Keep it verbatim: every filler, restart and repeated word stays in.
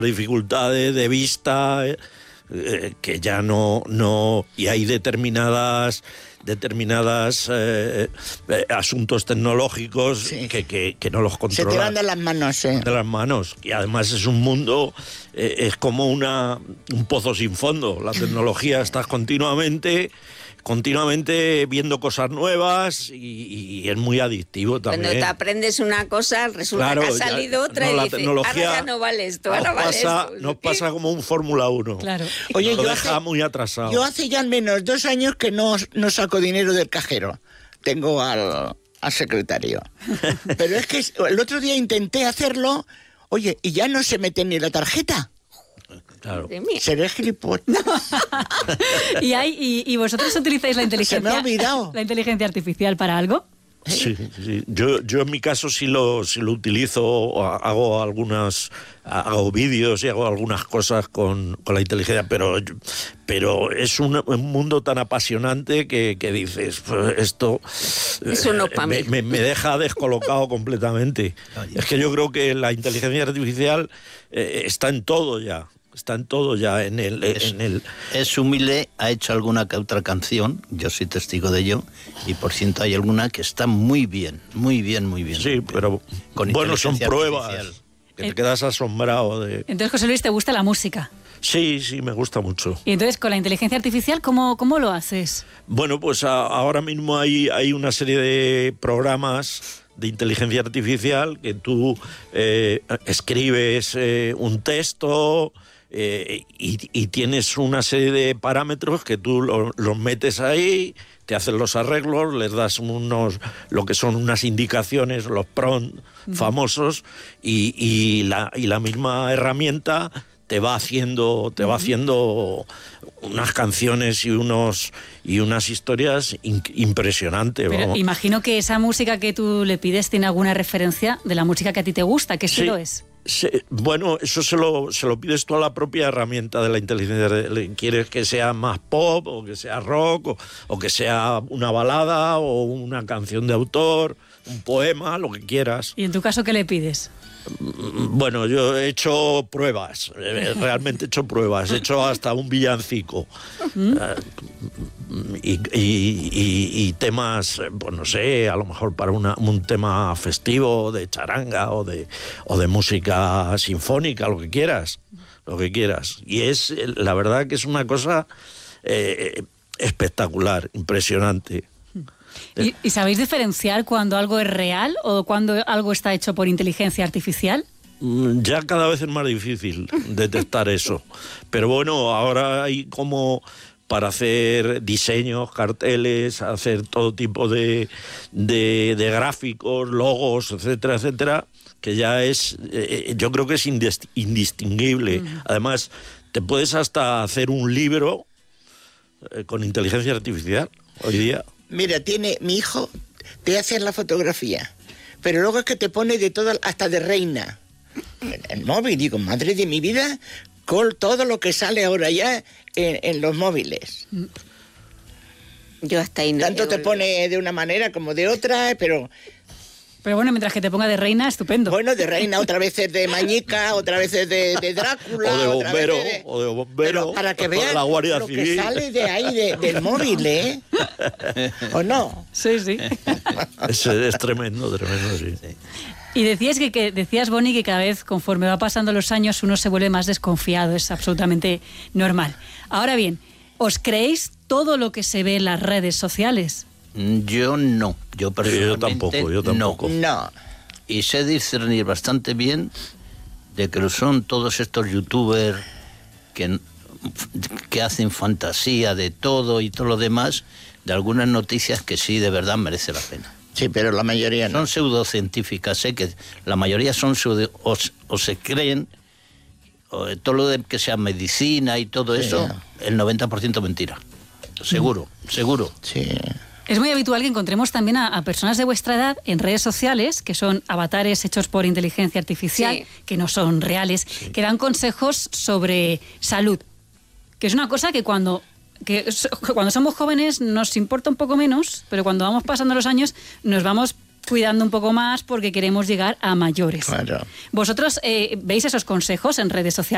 dificultades de vista, eh, que ya no, no... Y hay determinadas... determinadas eh, eh, asuntos tecnológicos sí. que, que, que no los controlan. Se te van de las manos, ¿eh? De las manos. Y además es un mundo, eh, es como una, un pozo sin fondo. La tecnología está continuamente... continuamente viendo cosas nuevas y, y es muy adictivo también. Cuando te aprendes una cosa, resulta claro, que ha salido ya, otra no, y dices, ahora ya no vale esto, ahora vale pasa, esto. Nos pasa como un Fórmula uno. Claro. Oye, nos yo deja hace, muy atrasado. Yo hace ya al menos dos años que no, no saco dinero del cajero. Tengo al, al secretario. Pero es que el otro día intenté hacerlo, oye, y ya no se mete ni la tarjeta. Claro. Seré gilipollas. ¿Y, hay, y, ¿Y vosotros utilizáis la inteligencia, se me ha olvidado. la inteligencia artificial para algo? Sí, sí. Yo, yo en mi caso sí lo, sí lo utilizo, hago algunas, hago vídeos y hago algunas cosas con, con la inteligencia, pero, pero es un, un mundo tan apasionante que, que dices, pues esto Eso no pa' me, mí. me, me deja descolocado completamente. Es que yo creo que la inteligencia artificial eh, está en todo ya. Está en todo ya, en el... Es, en el... es humilde, ha hecho alguna que otra canción, yo soy testigo de ello, y por ciento hay alguna que está muy bien, muy bien, muy bien. Sí, pero con bueno, son pruebas artificial. que te quedas asombrado de... Entonces, José Luis, ¿te gusta la música? Sí, sí, me gusta mucho. Y entonces, con la inteligencia artificial, ¿cómo, cómo lo haces? Bueno, pues a, ahora mismo hay, hay una serie de programas de inteligencia artificial que tú eh, escribes eh, un texto... Eh, y, y tienes una serie de parámetros que tú los lo metes ahí, te hacen los arreglos, les das unos lo que son unas indicaciones, los prompts uh-huh. famosos, y, y, la, y la misma herramienta te va haciendo, te uh-huh. va haciendo unas canciones y unos y unas historias in, impresionantes. Pero vamos. Imagino que esa música que tú le pides tiene alguna referencia de la música que a ti te gusta, ¿qué estilo sí. es? Se, bueno, eso se lo, se lo pides tú a la propia herramienta de la inteligencia. ¿Quieres que sea más pop o que sea rock o, o que sea una balada o una canción de autor, un poema, lo que quieras? ¿Y en tu caso qué le pides? Bueno, yo he hecho pruebas, realmente he hecho pruebas, he hecho hasta un villancico ¿Mm? y, y, y, y temas, pues no sé, a lo mejor para una, un tema festivo de charanga o de, o de música sinfónica, lo que quieras, lo que quieras. Y es, la verdad que es una cosa eh, espectacular, impresionante. ¿Y, ¿Y sabéis diferenciar cuando algo es real o cuando algo está hecho por inteligencia artificial? Ya cada vez es más difícil detectar eso. Pero bueno, ahora hay como para hacer diseños, carteles, hacer todo tipo de, de, de gráficos, logos, etcétera, etcétera, que ya es, eh, yo creo que es indist- indistinguible. Uh-huh. Además, te puedes hasta hacer un libro eh, con inteligencia artificial hoy día. Mira, tiene mi hijo, te hace la fotografía, pero luego es que te pone de todo, hasta de reina. En el móvil, digo, madre de mi vida, con todo lo que sale ahora ya en, en los móviles. Yo hasta ahí no. Tanto te pone de una manera como de otra, pero... Pero bueno, mientras que te ponga de reina, estupendo. Bueno, de reina, otra vez es de Mañica, otra vez es de, de Drácula. O de bombero, de... o de bombero. Pero para que vean la Guardia lo Civil. que sale de ahí, de, del móvil, ¿eh? ¿O no? Sí, sí. Es, es tremendo, tremendo, sí. sí. Y decías que, que decías, Bonnie, que cada vez conforme va pasando los años uno se vuelve más desconfiado, es absolutamente normal. Ahora bien, ¿os creéis todo lo que se ve en las redes sociales? Yo no, yo personalmente yo tampoco, yo tampoco. No. no. Y sé discernir bastante bien de que son todos estos youtubers que, que hacen fantasía de todo y todo lo demás, de algunas noticias que sí de verdad merece la pena. Sí, pero la mayoría no. Son pseudocientíficas, sé que la mayoría son pseudo, o, o se creen, o todo lo de que sea medicina y todo sí, eso, no. El noventa por ciento mentira. Seguro, mm. seguro. Sí. Es muy habitual que encontremos también a, a personas de vuestra edad en redes sociales, que son avatares hechos por inteligencia artificial, sí. que no son reales, sí. que dan consejos sobre salud, que es una cosa que cuando, que cuando somos jóvenes nos importa un poco menos, pero cuando vamos pasando los años nos vamos cuidando un poco más porque queremos llegar a mayores. Claro. ¿Vosotros eh, veis esos consejos en redes sociales?